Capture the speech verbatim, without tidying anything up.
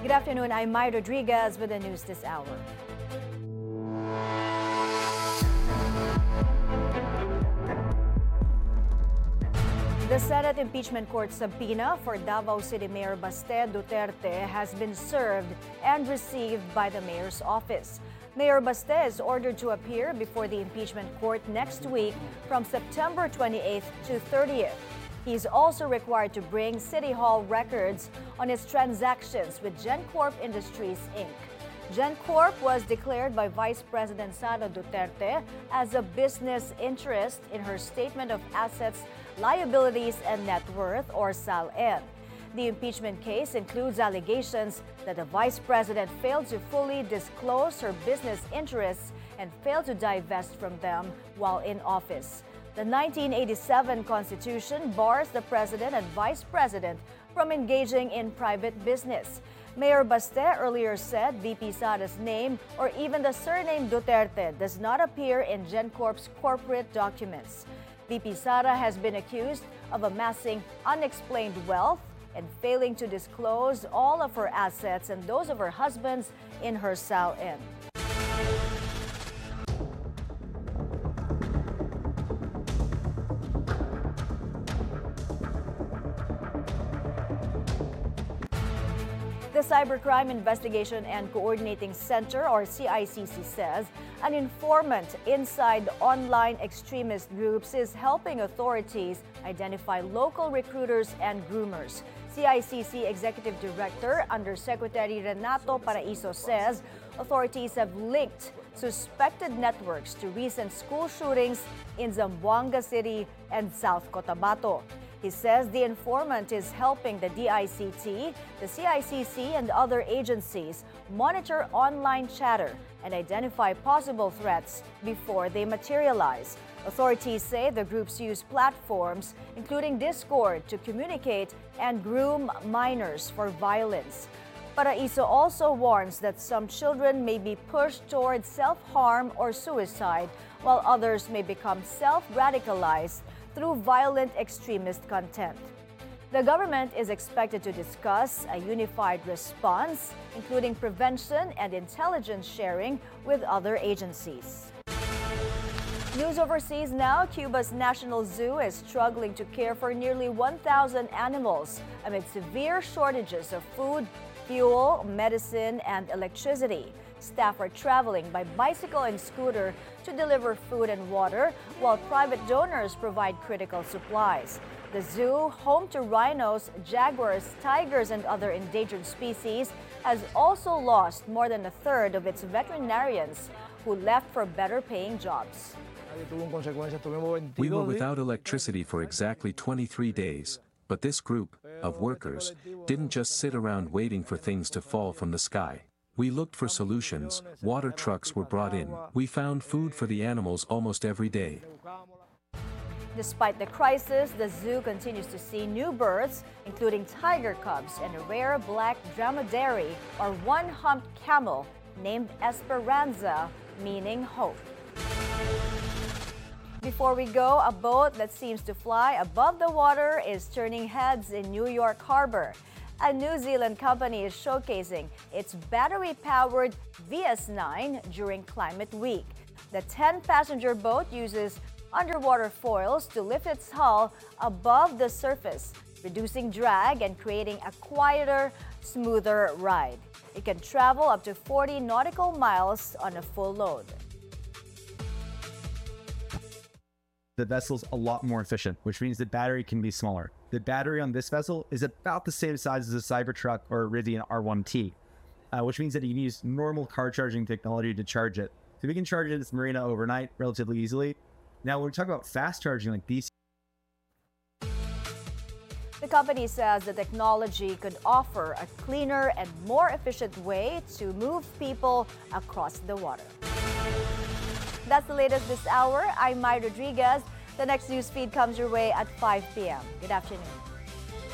Good afternoon, I'm Mai Rodriguez with the news this hour. The Senate Impeachment Court subpoena for Davao City Mayor Baste Duterte has been served and received by the mayor's office. Mayor Baste is ordered to appear before the impeachment court next week from September twenty-eighth to thirtieth. He's also required to bring City Hall records on his transactions with GenCorp Industries, Incorporated. GenCorp was declared by Vice President Sara Duterte as a business interest in her Statement of Assets, Liabilities, and Net Worth, or S A L N. The impeachment case includes allegations that the Vice President failed to fully disclose her business interests and failed to divest from them while in office. The nineteen eighty-seven Constitution bars the President and Vice President from engaging in private business. Mayor Baste earlier said V P Sara's name or even the surname Duterte does not appear in GenCorp's corporate documents. V P Sara has been accused of amassing unexplained wealth and failing to disclose all of her assets and those of her husband's in her S A L N. The Cybercrime Investigation and Coordinating Center, or C I C C, says an informant inside online extremist groups is helping authorities identify local recruiters and groomers. C I C C Executive Director Undersecretary Renato Paraiso says authorities have linked suspected networks to recent school shootings in Zamboanga City and South Cotabato. He says the informant is helping the D I C T, the C I C C, and other agencies monitor online chatter and identify possible threats before they materialize. Authorities say the groups use platforms, including Discord, to communicate and groom minors for violence. Paraiso also warns that some children may be pushed toward self-harm or suicide, while others may become self-radicalized through violent extremist content. The government is expected to discuss a unified response, including prevention and intelligence sharing with other agencies. News overseas now, Cuba's National Zoo is struggling to care for nearly one thousand animals amid severe shortages of food, fuel, medicine, and electricity. Staff are traveling by bicycle and scooter to deliver food and water, while private donors provide critical supplies. The zoo, home to rhinos, jaguars, tigers, and other endangered species, has also lost more than a third of its veterinarians who left for better-paying jobs. We were without electricity for exactly twenty-three days, but this group of workers didn't just sit around waiting for things to fall from the sky. We looked for solutions. Water trucks were brought in. We found food for the animals almost every day. Despite the crisis, the zoo continues to see new births, including tiger cubs and a rare black dromedary, or one-humped camel, named Esperanza, meaning hope. Before we go, a boat that seems to fly above the water is turning heads in New York Harbor. A New Zealand company is showcasing its battery-powered V S nine during Climate Week. The ten-passenger boat uses underwater foils to lift its hull above the surface, reducing drag and creating a quieter, smoother ride. It can travel up to forty nautical miles on a full load. The vessel's a lot more efficient, which means the battery can be smaller. The battery on this vessel is about the same size as a Cybertruck or a Rivian R one T, uh, which means that you can use normal car charging technology to charge it. So we can charge it in this marina overnight relatively easily. Now, when we talk about fast charging like these, the company says the technology could offer a cleaner and more efficient way to move people across the water. That's the latest this hour. I'm Mai Rodriguez. The next news feed comes your way at five p m Good afternoon.